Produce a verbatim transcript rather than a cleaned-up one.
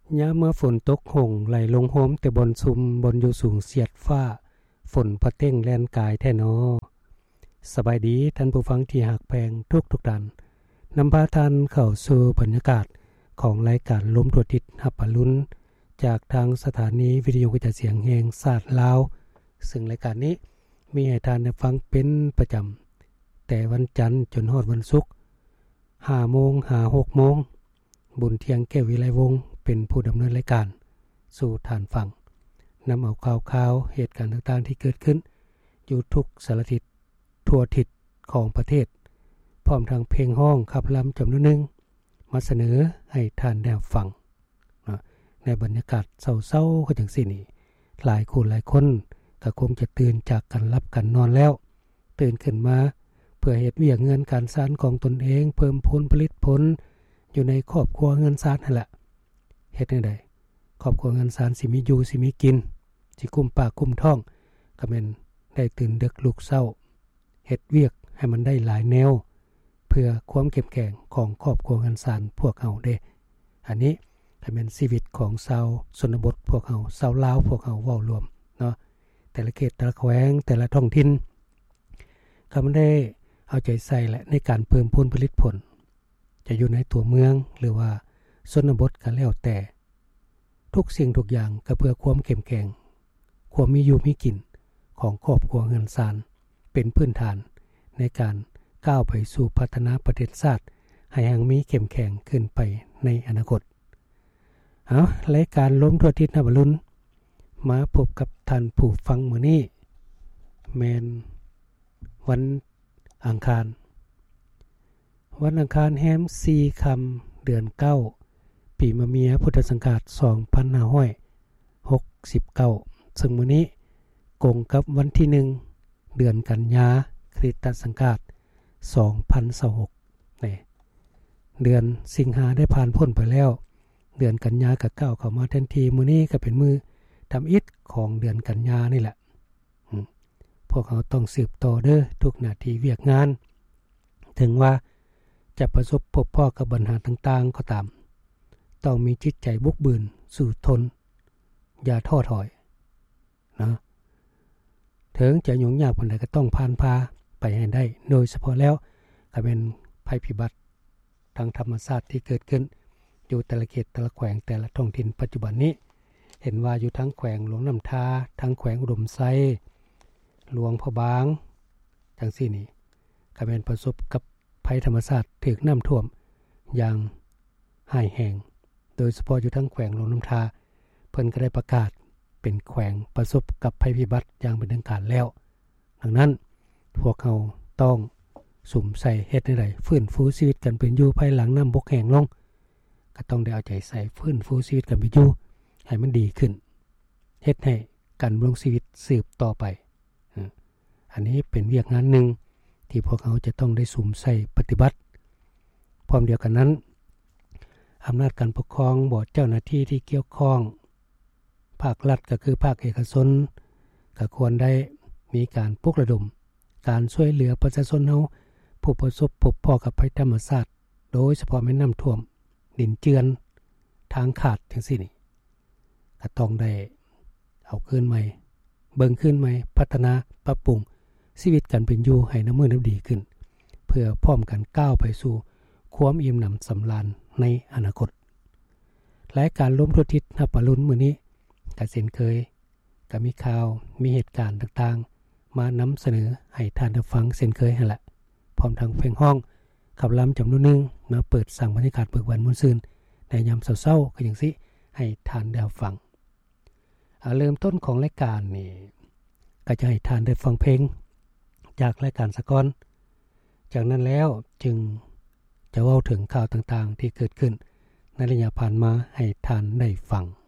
ยามเมื่อฝนตกหงไหลลงโหมแต่บนซุมบนอยู่สูงเสียดฟ้าฝนพะเต้งแล่นกายแท้นอสบายดีท่านผู้ฟังที่หักแพงทุกทุกท่านนำพาท่านเข้าสู่บรรยากาศของรายการลมทั่วทิศหับปะลุ้นจากทางสถานีวิทยุกระจายเสียงแห่งชาติลาวซึ่งรายการนี้มีให้ท่านได้ฟังเป็นประจำแต่วันจันทร์จนฮอดวันศุกร์ ห้าโมง ถึงหกโมงบุญเที่ยงแก้ววิไลวงศ์เป็นผู้ดำเนินรายการสู่ฐานฟังนำเอาข่าวๆเหตุการณ์ต่างๆที่เกิดขึ้นอยู่ทุกสารทิศทั่วทิศของประเทศพร้อมทั้งเพลงห้องขับลำจำนวนหนึ่งมาเสนอให้ท่านได้ฟังนะในบรรยากาศเศร้าๆก็จังซี่นี่หลายคนหลายคนก็คงจะตื่นจากกันรับกันนอนแล้วตื่นขึ้นมาเพื่อเฮ็ดเวียกเงินการสานของตนเองเพิ่มผลผลิตผลอยู่ในครอบครัวเงินสานนั่นแหละเฮ็ดจังได๋ครอบครัวเงินสานสิมีอยู่สิมีกินสิกุมปากกุมท้องก็แม่นได้ตื่นดึกลุกเช้าเฮ็ดเวียกให้มันได้หลายแนวเพื่อความเข้มแข็งของครอบครัวเงินสานพวกเฮาเด้อันนี้ก็แม่นชีวิตของชาวชนบทพวกเฮาชาวลาวพวกเฮาเว้ารวมเนาะแต่ละเขตแต่ละแขวงแต่ละท้องถิ่นก็มันได้เอาใจใส่แหละในการเพิ่มผลผลิตผลจะอยู่ในตัวเมืองหรือว่าชนบทก็แล้วแต่ทุกสิ่งทุกอย่างก็เพื่อความเข้มแข็งความมีอยู่มีกินของครอบครัวเงินสานเป็นพื้นฐานในการก้าวไปสู่พัฒนาประเทศชาติให้ยังมีเข้มแข็งขึ้นไปในอนาคตเอารายการล้มทั่วทิศนะบรุนมาพบกับท่านผู้ฟังมื้อนี้แม่นวันอังคารวันอังคารแฮมสี่ค่ำเดือนเก้าปีมะเมียพุทธศักราชสองพันห้าร้อยหกสิบเก้าซึ่งมื้อนี้ตรงกับวันที่หนึ่งเดือนกันยาคริสตศักราชสองพันยี่สิบหกนี่เดือนสิงหาได้ผ่านพ้นไปแล้วเดือนกันยาก็ก้าวเข้ามาทันทีมื้อนี้ก็เป็นมื้อทำอิฐของเดือนกันยานี่แหละพวกเขาต้องสืบต่อเด้อทุกหน้าที่เวียกงานถึงว่าจะประสบพบพ่อกับปัญหาต่างๆก็ตามต้องมีจิตใจบุกบืนสู้ทนอย่าท้อถอยนะถึงจะยุ่งยากปานใดก็ต้องผ่านพาไปให้ได้โดยเฉพาะแล้วก็เป็นภัยพิบัติทางธรรมชาติที่เกิดขึ้นอยู่แต่ละเขตแต่ละแขวงแต่ละท้องถิ่นปัจจุบันนี้เห็นว่าอยู่ทั้งแขวงหลวงน้ำทาทั้งแขวงอุดมไซหลวงพะบางจังซี่นี่ก็เป็นประสบกับภัยธรรมชาติถูกน้ำท่วมอย่างหายแห้งโดยเฉพาะอยู่ทั้งแขวงหลวงน้ำทาเพิ่นก็ได้ประกาศเป็นแขวงประสบกับภัยพิบัติอย่างเป็นทางการแล้วดังนั้นพวกเขาต้องสุ่มใส่เฮ็ดให้ได้ฟื้นฟูชีวิตกันเป็นอยู่ภายหลังน้ำบกแห้งลงก็ต้องได้เอาใจใส่ฟื้นฟูชีวิตกันไปอยู่ให้มันดีขึ้นเฮ็ดให้การดำรงชีวิตสืบต่อไปอันนี้เป็นเวียกงานหนึ่งที่พวกเขาจะต้องได้สุ่มใส่ปฏิบัติพร้อมเดียวกันนั้นอำนาจการปกครองบอร์ดเจ้าหน้าที่ที่เกี่ยวข้องภาครัฐก็คือภาคเอกชนก็ควรได้มีการปลุกระดมการช่วยเหลือประชาชนเฮาผู้ประสบพบพ่อกับภัยธรรมชาติโดยเฉพาะแม่น้ำท่วมดินเจือนทางขาดจังซี่นี่ก็ต้องได้เอาคืนใหม่เบิ่งคืนใหม่พัฒนาปรับปรุงชีวิตกันเป็นอยู่ให้น้ำมือน้ำดีขึ้นเพื่อพร้อมกันก้าวไปสู่ความอิ่มหนำสำราญในอนาคตรายการล้มทั่วทิศหับปะลุ้นมื้อนี้ก็เช่นเคยก็มีข่าวมีเหตุการณ์ต่างๆมานำเสนอให้ท่านได้ฟังเช่นเคยนั่นแหละพร้อมทั้งเพลงห้องขับลำจำนวนหนึ่งมาเปิดสั่งบรรยากาศเบิกบานม่วนซื่นในยามเศร้าๆก็อย่างสิให้ท่านได้ฟังเอาเริ่มต้นของรายการนี่ก็จะให้ท่านได้ฟังเพลงจากรายการสะก่อนจากนั้นแล้วจึงจะเว้าถึงข่าวต่างๆที่เกิดขึ้นในระยะผ่านมาให้ท่านได้ฟัง